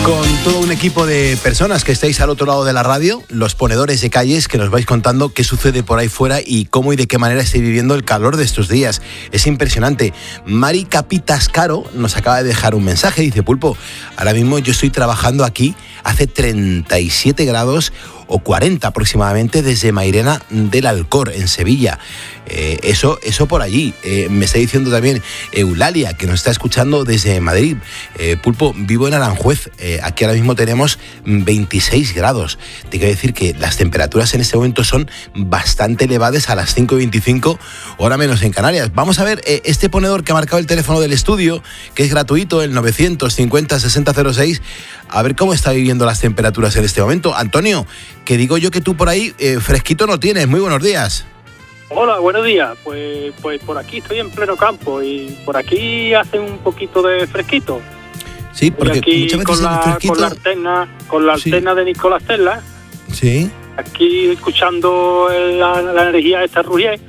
Con todo un equipo de personas que estáis al otro lado de la radio, los ponedores de calles que nos vais contando qué sucede por ahí fuera y cómo y de qué manera estáis viviendo el calor de estos días. Es impresionante. Mari Capitascaro nos acaba de dejar un mensaje, dice: Pulpo, ahora mismo yo estoy trabajando aquí, hace 37 grados o 40 aproximadamente desde Mairena del Alcor, en Sevilla. Eso por allí. Me está diciendo también Eulalia, que nos está escuchando desde Madrid. Pulpo, vivo en Aranjuez. Aquí ahora mismo tenemos 26 grados. Te quiero decir que las temperaturas en este momento son bastante elevadas a las 5:25, hora menos en Canarias. Vamos a ver este ponedor que ha marcado el teléfono del estudio, que es gratuito, el 950-6006. A ver cómo está viviendo las temperaturas en este momento. Antonio, que digo yo que tú por ahí fresquito no tienes. Muy buenos días. Hola, buenos días. Pues por aquí estoy en pleno campo y por aquí hace un poquito de fresquito. Sí, porque aquí muchas veces con la alterna de Nicolás Tesla. Sí. Aquí escuchando la energía esta rugir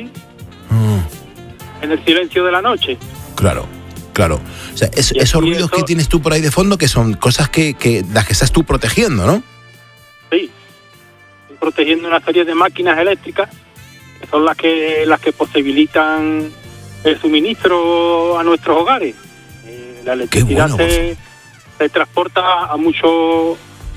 en el silencio de la noche. Claro. O sea, esos ruidos que tienes tú por ahí de fondo, que son cosas que las que estás tú protegiendo, ¿no? Sí. Estoy protegiendo una serie de máquinas eléctricas que son las que posibilitan el suministro a nuestros hogares. La electricidad se transporta a muchos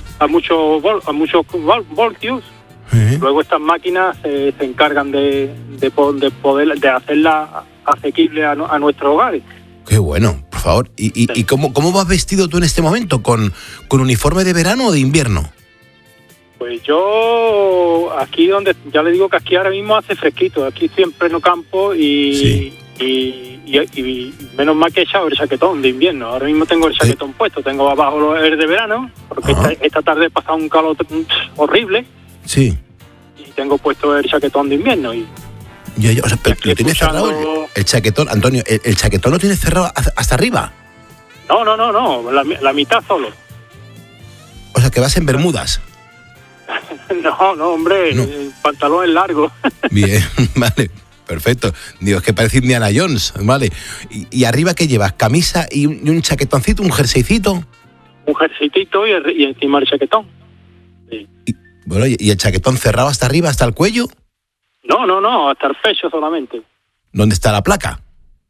voltios. Luego estas máquinas se encargan de hacerla asequible a nuestros hogares. Qué bueno, por favor. ¿Y cómo vas vestido tú en este momento? ¿Con uniforme de verano o de invierno? Pues yo aquí donde, ya le digo que aquí ahora mismo hace fresquito, aquí estoy en pleno campo y menos mal que he echado el chaquetón de invierno. Ahora mismo tengo el chaquetón puesto, tengo abajo el de verano, porque esta tarde he pasado un calor horrible. Sí. Y tengo puesto el chaquetón de invierno. O sea, pero ¿lo tienes cerrado el chaquetón, Antonio? ¿El chaquetón lo tienes cerrado hasta arriba? No, la mitad solo. O sea, que vas en bermudas. No, hombre, no. El pantalón es largo. Bien, vale, perfecto. Digo, es que parece Indiana Jones, ¿vale? ¿Y arriba qué llevas? ¿Camisa y un chaquetoncito, un jerseycito? Un jerseycito y encima el chaquetón. Sí. ¿Y el chaquetón cerrado hasta arriba, hasta el cuello? No, hasta el pecho solamente. ¿Dónde está la placa?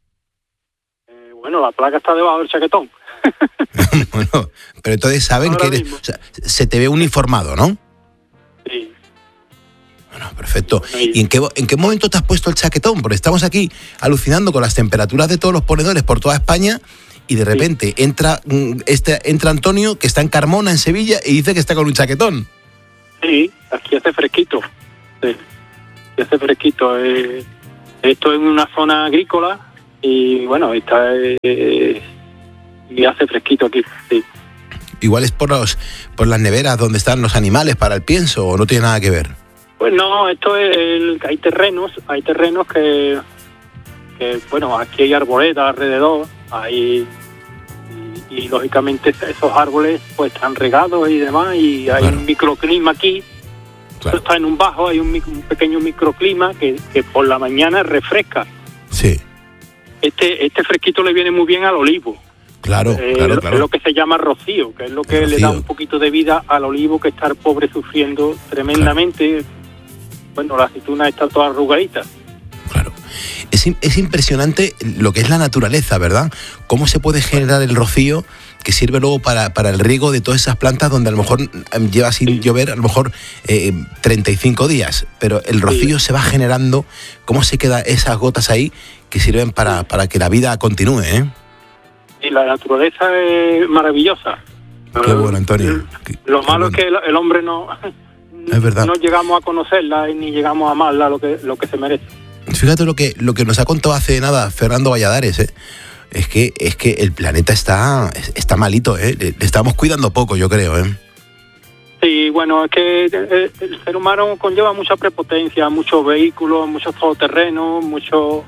La placa está debajo del chaquetón. Bueno, pero entonces saben ahora que eres... O sea, se te ve uniformado, ¿no? Sí. Bueno, perfecto. ¿Y en qué momento te has puesto el chaquetón? Porque estamos aquí alucinando con las temperaturas de todos los ponedores por toda España y de repente entra Antonio, que está en Carmona, en Sevilla, y dice que está con un chaquetón. Sí, aquí hace fresquito. Sí, aquí hace fresquito. Esto es una zona agrícola y bueno, y hace fresquito aquí, sí. Igual es por las neveras donde están los animales para el pienso, ¿o no tiene nada que ver? Pues no, esto es hay terrenos que bueno, aquí hay arboledas alrededor, y lógicamente esos árboles pues están regados y demás, y hay un microclima aquí. Claro. Esto está en un bajo, hay un pequeño microclima que por la mañana refresca. Sí. Este fresquito le viene muy bien al olivo. Claro. Es lo que se llama rocío, que es lo que le da un poquito de vida al olivo, que está el pobre sufriendo tremendamente. Claro. Bueno, la aceituna está toda arrugadita. Claro. Es impresionante lo que es la naturaleza, ¿verdad? Cómo se puede generar el rocío que sirve luego para el riego de todas esas plantas donde a lo mejor lleva sin llover a lo mejor 35 días, pero el rocío se va generando, cómo se quedan esas gotas ahí que sirven para que la vida continúe, ¿eh? Y la naturaleza es maravillosa. Qué bueno, Antonio. Lo malo es que el hombre no llegamos a conocerla y ni llegamos a amarla lo que se merece. Fíjate lo que nos ha contado hace nada Fernando Valladares, ¿eh? Es que el planeta está malito, ¿eh? Le estamos cuidando poco, yo creo, ¿eh? Sí, bueno, es que el ser humano conlleva mucha prepotencia, muchos vehículos, muchos todoterrenos, mucho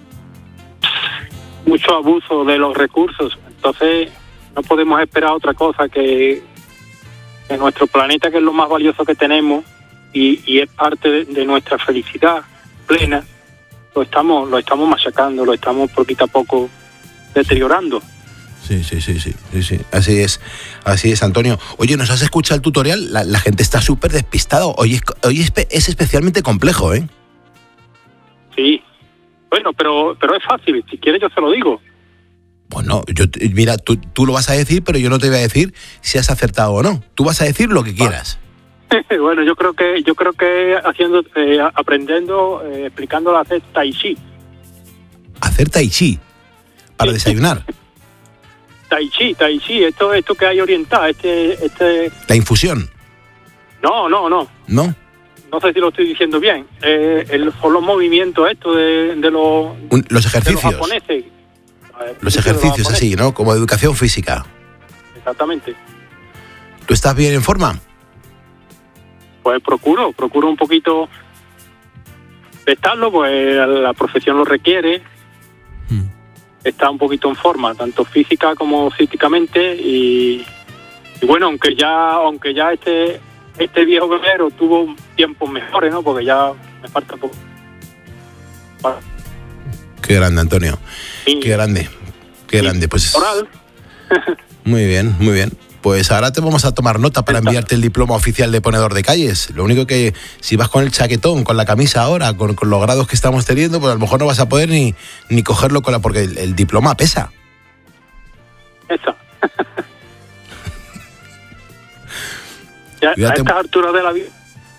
abuso de los recursos. Entonces no podemos esperar otra cosa que nuestro planeta, que es lo más valioso que tenemos y es parte de nuestra felicidad plena, lo estamos machacando, lo estamos poquito a poco deteriorando. Sí. Así es, Antonio. Oye, ¿nos has escuchado el tutorial? La gente está súper despistada. Hoy es especialmente complejo, ¿eh? Sí. Bueno, pero es fácil. Si quieres yo se lo digo. Bueno, mira, tú lo vas a decir, pero yo no te voy a decir si has acertado o no. Tú vas a decir lo que quieras. Bueno, yo creo que aprendiendo, explicándolo a hacer tai chi. ¿Hacer tai chi? ¿Para desayunar? Tai chi, esto que hay orientado, ¿La infusión? No. ¿No? No sé si lo estoy diciendo bien. Son los movimientos estos de los ejercicios. De los japoneses. Los ejercicios así, ¿no? Como educación física. Exactamente. ¿Tú estás bien en forma? Pues procuro un poquito de estarlo, pues la profesión lo requiere. Está un poquito en forma, tanto física como psíquicamente, y bueno, aunque ya este viejo guerrero tuvo tiempos mejores, ¿no? Porque ya me falta poco. Qué grande, Antonio. Sí. Qué grande. Pues oral. Muy bien. Pues ahora te vamos a tomar nota para enviarte el diploma oficial de ponedor de calles. Lo único que si vas con el chaquetón, con la camisa ahora, con los grados que estamos teniendo, pues a lo mejor no vas a poder ni cogerlo porque el diploma pesa. Eso. Ya, a estas alturas de la vida.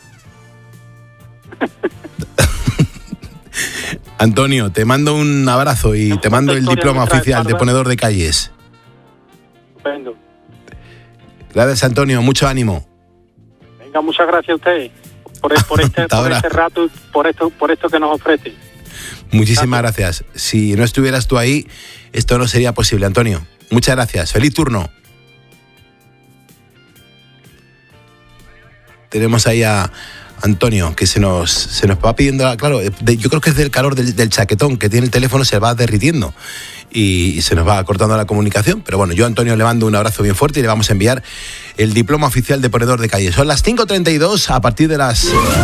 Antonio, te mando un abrazo y te mando el diploma oficial de ponedor de calles. Estupendo. Gracias, Antonio, mucho ánimo. Venga, muchas gracias a ustedes por este rato, por esto que nos ofrece. Muchísimas gracias. Si no estuvieras tú ahí, esto no sería posible, Antonio. Muchas gracias. Feliz turno. Tenemos ahí a Antonio, que se nos va pidiendo, claro, yo creo que es del calor del chaquetón que tiene el teléfono, se va derritiendo y se nos va cortando la comunicación. Pero bueno, yo a Antonio le mando un abrazo bien fuerte y le vamos a enviar el diploma oficial de ponedor de calle. Son las 5:32, a partir de las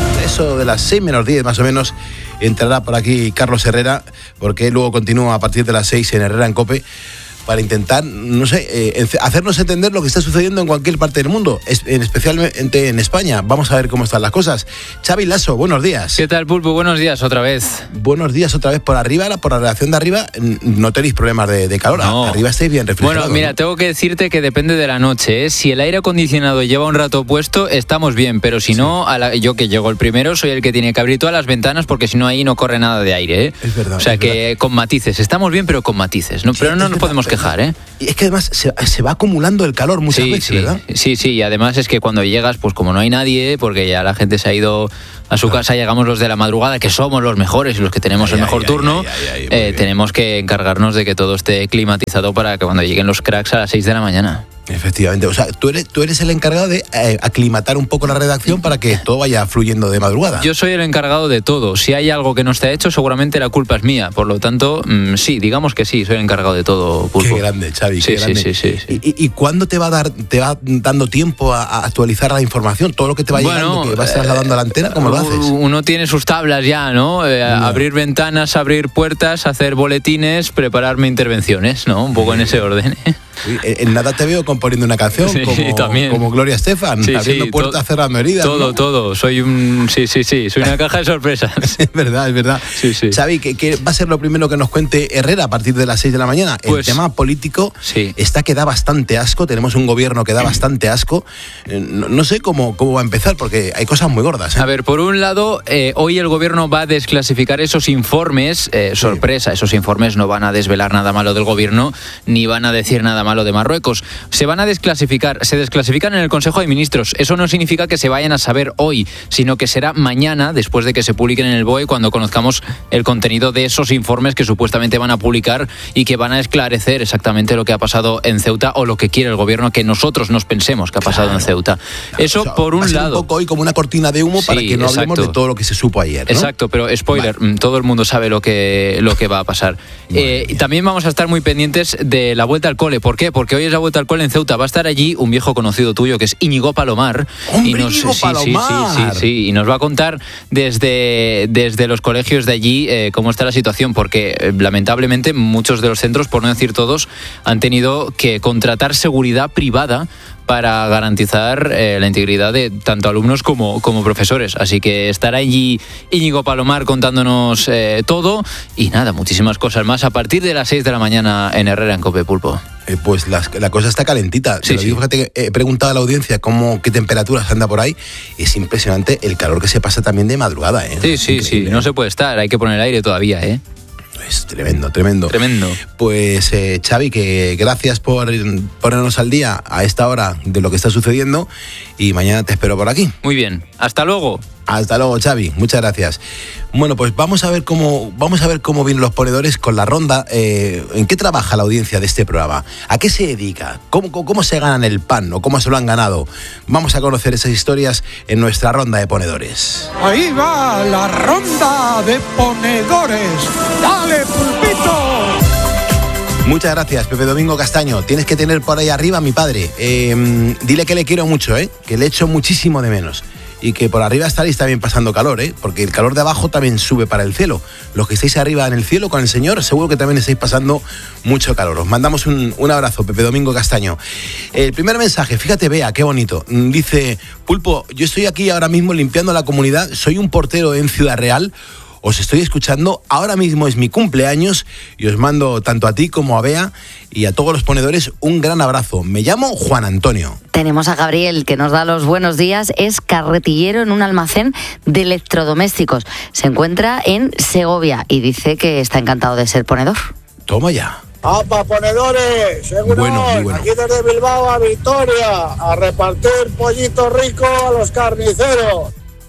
6 menos 10 más o menos, entrará por aquí Carlos Herrera, porque luego continúa a partir de las 6 en Herrera en COPE, para intentar, no sé, hacernos entender lo que está sucediendo en cualquier parte del mundo, especialmente en España. Vamos a ver cómo están las cosas. Xavi Lasso, buenos días. ¿Qué tal, Pulpo? Buenos días otra vez. Buenos días otra vez. Por la redacción de arriba no tenéis problemas de calor. No. Arriba estáis bien refrigerados. Bueno, mira, ¿no? Tengo que decirte que depende de la noche, ¿eh? Si el aire acondicionado lleva un rato puesto, estamos bien, pero si no, yo que llego el primero, soy el que tiene que abrir todas las ventanas, porque si no ahí no corre nada de aire, ¿eh? Es verdad. O sea que con matices, estamos bien, pero con matices, ¿no? Pero no nos podemos quejar, ¿eh? Y es que además se va acumulando el calor muchas veces, ¿verdad? Sí, y además es que cuando llegas, pues como no hay nadie, porque ya la gente se ha ido a su casa, llegamos los de la madrugada, que somos los mejores y los que tenemos el mejor turno, tenemos que encargarnos de que todo esté climatizado para que cuando lleguen los cracks a las 6 de la mañana. Efectivamente, o sea, tú eres el encargado de aclimatar un poco la redacción para que todo vaya fluyendo de madrugada. Yo soy el encargado de todo. Si hay algo que no está hecho, seguramente la culpa es mía. Por lo tanto, sí, digamos que sí, soy el encargado de todo, Pulpo. Qué grande, Xavi, sí, qué grande. Sí. ¿Y cuándo te va dando tiempo a actualizar la información? Todo lo que te va llegando, que vas trasladando a la antena, ¿cómo lo haces? Uno tiene sus tablas ya, ¿no? Abrir ventanas, abrir puertas, hacer boletines, prepararme intervenciones, ¿no? Un poco en ese orden, ¿eh? En nada te veo componiendo una canción, como Gloria Estefan, abriendo puertas, cerrando heridas. Todo. Soy una caja de sorpresas. Es verdad. Sí. Xavi, ¿qué va a ser lo primero que nos cuente Herrera a partir de las 6 de la mañana? Pues, el tema político está que da bastante asco, tenemos un gobierno que da bastante asco. No sé cómo va a empezar, porque hay cosas muy gordas, ¿eh? A ver, por un lado, hoy el gobierno va a desclasificar esos informes, sorpresa, esos informes no van a desvelar nada malo del gobierno, ni van a decir nada malo de Marruecos. Se desclasifican en el Consejo de Ministros. Eso no significa que se vayan a saber hoy, sino que será mañana, después de que se publiquen en el BOE, cuando conozcamos el contenido de esos informes que supuestamente van a publicar y que van a esclarecer exactamente lo que ha pasado en Ceuta, o lo que quiere el gobierno que nosotros nos pensemos que ha pasado en Ceuta. Eso, o sea, por un lado. Un poco hoy como una cortina de humo para que no hablemos de todo lo que se supo ayer, ¿no? Exacto, pero spoiler, todo el mundo sabe lo que va a pasar. También vamos a estar muy pendientes de la vuelta al cole, porque ¿Por qué? Porque hoy es la vuelta al cole en Ceuta. Va a estar allí un viejo conocido tuyo que es Íñigo Palomar. ¡Hombre, Íñigo Palomar! Sí, y nos va a contar desde los colegios de allí cómo está la situación, porque lamentablemente muchos de los centros, por no decir todos, han tenido que contratar seguridad privada para garantizar la integridad de tanto alumnos como profesores. Así que estará allí Íñigo Palomar contándonos todo y nada, muchísimas cosas más a partir de las 6 de la mañana en Herrera, en COPE, Pulpo. Pues la cosa está calentita. Te lo digo, fíjate que he preguntado a la audiencia qué temperaturas anda por ahí. Es impresionante el calor que se pasa también de madrugada. Sí, no se puede estar, hay que poner aire todavía, Es tremendo. Pues Xavi, que gracias por ponernos al día a esta hora de lo que está sucediendo y mañana te espero por aquí. Muy bien, hasta luego. Hasta luego, Xavi, muchas gracias. Bueno, pues vamos a ver cómo vienen los ponedores con la ronda. ¿En qué trabaja la audiencia de este programa? ¿A qué se dedica? ¿Cómo se ganan el pan o cómo se lo han ganado? Vamos a conocer esas historias en nuestra ronda de ponedores. Ahí va la ronda de ponedores. ¡Dale, Pulpito! Muchas gracias, Pepe Domingo Castaño. Tienes que tener por ahí arriba a mi padre. Dile que le quiero mucho, que le echo muchísimo de menos. Y que por arriba estaréis también pasando calor, porque el calor de abajo también sube para el cielo. Los que estáis arriba en el cielo con el Señor, seguro que también estáis pasando mucho calor. Os mandamos un abrazo, Pepe Domingo Castaño. El primer mensaje, fíjate, Bea, qué bonito. Dice, Pulpo, yo estoy aquí ahora mismo limpiando la comunidad, soy un portero en Ciudad Real. Os estoy escuchando, ahora mismo es mi cumpleaños y os mando tanto a ti como a Bea y a todos los ponedores un gran abrazo. Me llamo Juan Antonio. Tenemos a Gabriel, que nos da los buenos días, es carretillero en un almacén de electrodomésticos. Se encuentra en Segovia y dice que está encantado de ser ponedor. Toma ya. ¡Apa, ponedores! Seguro, bueno. Aquí desde Bilbao a Vitoria, a repartir pollito rico a los carniceros.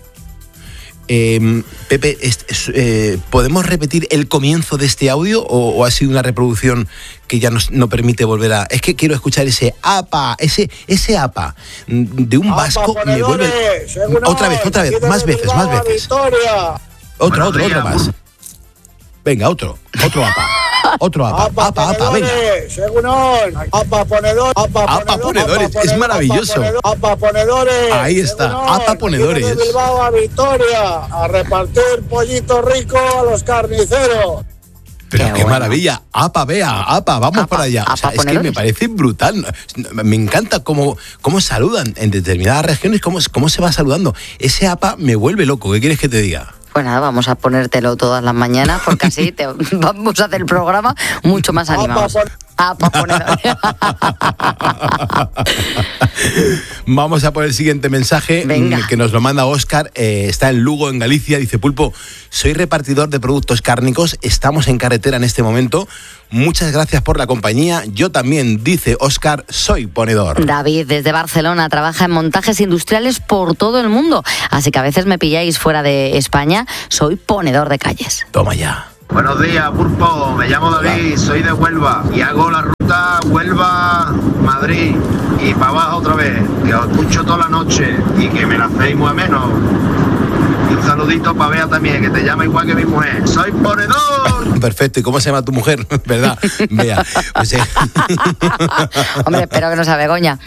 Pepe, ¿podemos repetir el comienzo de este audio o ha sido una reproducción que ya no permite volver a...? Es que quiero escuchar ese apa, ese apa de un vasco. Me vuelve... Otra vez, más veces. Otro más. Venga, otro apa. Otro apa, venga. Apa ponedores, es maravilloso. Apa ponedores. Ahí está, apa ponedores. Aquí desde Bilbao a Vitoria, a repartir pollito rico a los carniceros. Pero qué maravilla, apa, Bea, apa, vamos para allá. O sea, es que me parece brutal. Me encanta cómo saludan en determinadas regiones, cómo se va saludando. Ese apa me vuelve loco, ¿qué quieres que te diga? Pues nada, vamos a ponértelo todas las mañanas porque así vamos a hacer el programa mucho más animados. Vamos a por el siguiente mensaje. Venga. Que nos lo manda Óscar. Está en Lugo, en Galicia. Dice, Pulpo, soy repartidor de productos cárnicos. Estamos en carretera en este momento. Muchas gracias por la compañía. Yo también, dice Óscar, soy ponedor. David, desde Barcelona, trabaja en montajes industriales por todo el mundo. Así que a veces me pilláis fuera de España. Soy ponedor de calles. Toma ya. Buenos días, Pulpo. Me llamo David, soy de Huelva y hago la ruta Huelva-Madrid y para abajo otra vez, que os escucho toda la noche y que me la hacéis muy ameno. Y un saludito para Bea también, que te llama igual que mi mujer. ¡Soy ponedor! Perfecto. ¿Y cómo se llama tu mujer? ¿Verdad? Bea. Pues, Hombre, espero que no sea Begoña.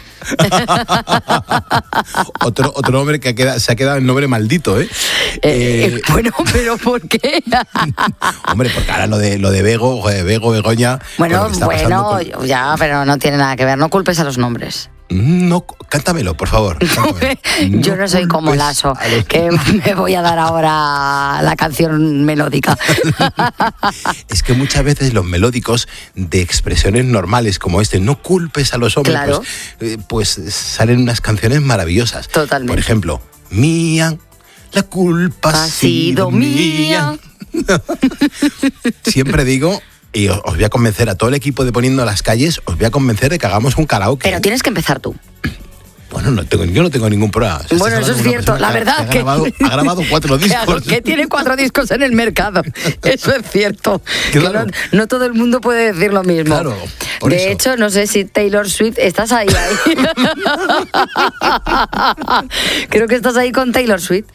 otro hombre que se ha quedado el nombre maldito, Bueno, pero ¿por qué? Hombre, porque ahora lo de Bego, Begoña... Bueno, ya, pero no tiene nada que ver. No culpes a los nombres. No, cántamelo, por favor. Yo no soy como Lasso, que me voy a dar ahora la canción melódica. Es que muchas veces los melódicos de expresiones normales como no culpes a los hombres, claro. pues salen unas canciones maravillosas. Totalmente. Por ejemplo, mía, la culpa ha sido mía. Siempre digo... Y os voy a convencer a todo el equipo de Poniendo las Calles, os voy a convencer de que hagamos un karaoke. Pero tienes que empezar tú. Bueno, yo no tengo ningún problema. Bueno, eso es cierto, la verdad que... Ha grabado 4 discos. Que tiene 4 discos en el mercado. Eso es cierto. Claro. Que no todo el mundo puede decir lo mismo. Claro. De hecho, no sé si Taylor Swift... ¿Estás ahí? Creo que estás ahí con Taylor Swift.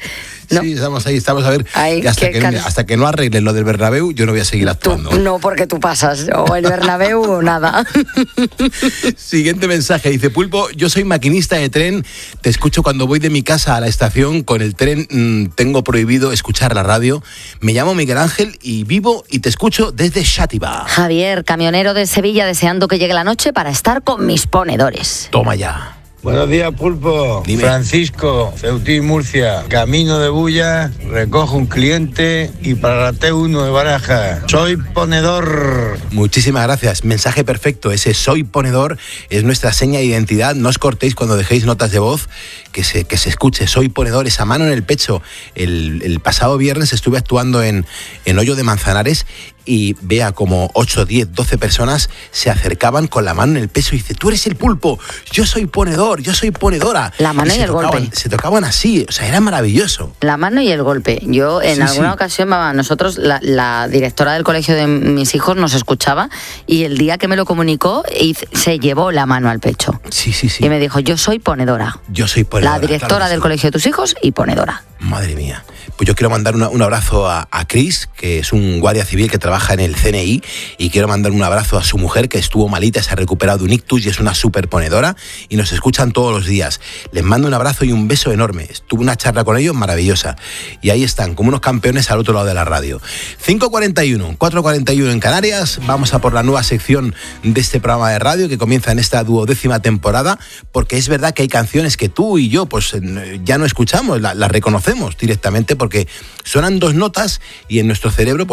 No. Sí, estamos ahí, estamos a ver. Ay, Y hasta que no arreglen lo del Bernabéu, yo no voy a seguir actuando. No, porque tú pasas. O el Bernabéu o nada. Siguiente mensaje, dice Pulpo, yo soy maquinista de tren, te escucho cuando voy de mi casa a la estación, con el tren tengo prohibido escuchar la radio. Me llamo Miguel Ángel y vivo y te escucho desde Xàtiva. Javier, camionero de Sevilla, deseando que llegue la noche para estar con mis ponedores. Toma ya. Buenos días, Pulpo. Dime. Francisco, Ceutí, Murcia. Camino de Bulla, recojo un cliente y para la T1 de Baraja. Soy ponedor. Muchísimas gracias. Mensaje perfecto. Ese soy ponedor es nuestra seña de identidad. No os cortéis cuando dejéis notas de voz, que se escuche. Soy ponedor, esa mano en el pecho. El pasado viernes estuve actuando en Hoyo de Manzanares y vea como 8, 10, 12 personas se acercaban con la mano en el pecho y dice, tú eres el Pulpo, yo soy ponedor, yo soy ponedora. La mano y el golpe. Se tocaban así, o sea, era maravilloso. La mano y el golpe. Yo en alguna ocasión, nosotros, la directora del colegio de mis hijos nos escuchaba y el día que me lo comunicó se llevó la mano al pecho. Sí. Y me dijo, yo soy ponedora. Yo soy ponedora. La directora del colegio de tus hijos y ponedora. Madre mía. Pues yo quiero mandar un abrazo a Chris, que es un guardia civil que trabaja en el CNI, y quiero mandar un abrazo a su mujer, que estuvo malita, se ha recuperado de un ictus y es una súper ponedora y nos escuchan todos los días. Les mando un abrazo y un beso enorme. Tuve una charla con ellos maravillosa y ahí están, como unos campeones al otro lado de la radio. 5:41, 4:41 en Canarias. Vamos a por la nueva sección de este programa de radio que comienza en esta 12ª temporada, porque es verdad que hay canciones que tú y yo pues ya no escuchamos, las reconocemos directamente porque suenan 2 notas y en nuestro cerebro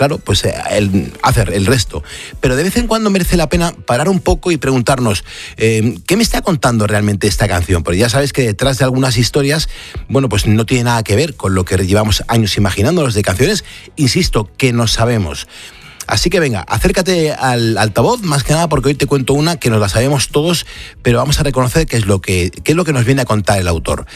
hacer el resto. Pero de vez en cuando merece la pena parar un poco y preguntarnos ¿qué me está contando realmente esta canción? Porque ya sabes que detrás de algunas historias, bueno, pues no tiene nada que ver con lo que llevamos años imaginándonos de canciones, insisto, que no sabemos. Así que venga, acércate al altavoz, más que nada porque hoy te cuento una que nos la sabemos todos, pero vamos a reconocer qué es lo que nos viene a contar el autor.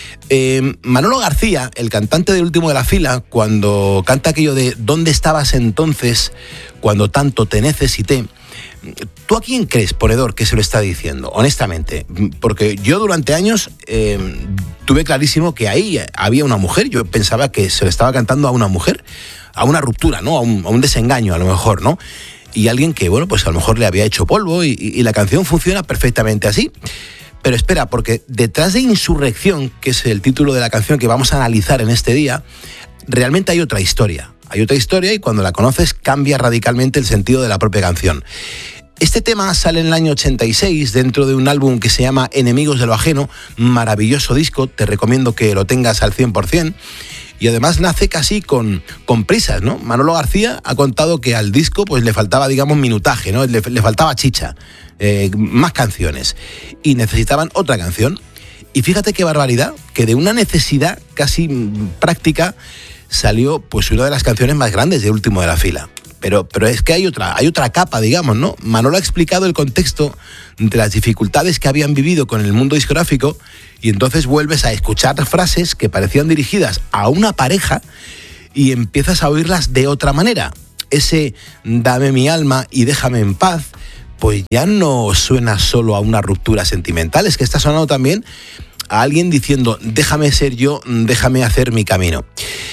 Manolo García, el cantante del Último de la Fila, cuando canta aquello de ¿dónde estabas entonces cuando tanto te necesité? ¿Tú a quién crees, ponedor, que se lo está diciendo? Honestamente, porque yo durante años tuve clarísimo que ahí había una mujer. Yo pensaba que se le estaba cantando a una mujer, a una ruptura, ¿no? A un desengaño, a lo mejor, ¿no? Y alguien que, bueno, pues a lo mejor le había hecho polvo y la canción funciona perfectamente así. Pero espera, porque detrás de Insurrección, que es el título de la canción que vamos a analizar en este día, realmente hay otra historia. Hay otra historia y cuando la conoces cambia radicalmente el sentido de la propia canción. Este tema sale en el año 86 dentro de un álbum que se llama Enemigos de lo Ajeno, maravilloso disco, te recomiendo que lo tengas al 100%. Y además nace casi con prisas, ¿no? Manolo García ha contado que al disco pues le faltaba, digamos, minutaje, ¿no? Le faltaba chicha, más canciones. Y necesitaban otra canción. Y fíjate qué barbaridad, que de una necesidad casi práctica salió pues una de las canciones más grandes de Último de la Fila. Pero es que hay otra capa, digamos, ¿no? Manolo ha explicado el contexto de las dificultades que habían vivido con el mundo discográfico y entonces vuelves a escuchar frases que parecían dirigidas a una pareja y empiezas a oírlas de otra manera. Ese dame mi alma y déjame en paz, pues ya no suena solo a una ruptura sentimental, es que está sonando también a alguien diciendo déjame ser yo, déjame hacer mi camino.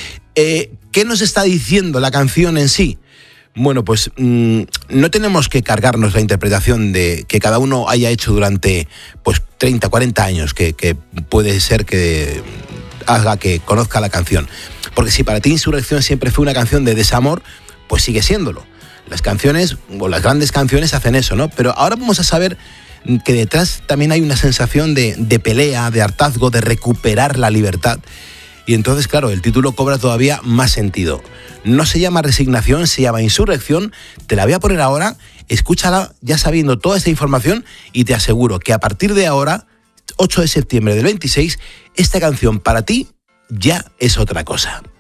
¿Qué nos está diciendo la canción en sí? Bueno, pues no tenemos que cargarnos la interpretación de que cada uno haya hecho durante pues 30, 40 años, que puede ser que haga que conozca la canción. Porque si para ti Insurrección siempre fue una canción de desamor, pues sigue siéndolo. Las canciones, o las grandes canciones hacen eso, ¿no? Pero ahora vamos a saber que detrás también hay una sensación de pelea, de hartazgo, de recuperar la libertad. Y entonces, claro, el título cobra todavía más sentido. No se llama Resignación, se llama Insurrección. Te la voy a poner ahora, escúchala ya sabiendo toda esta información y te aseguro que a partir de ahora, 8 de septiembre del 26, esta canción para ti ya es otra cosa.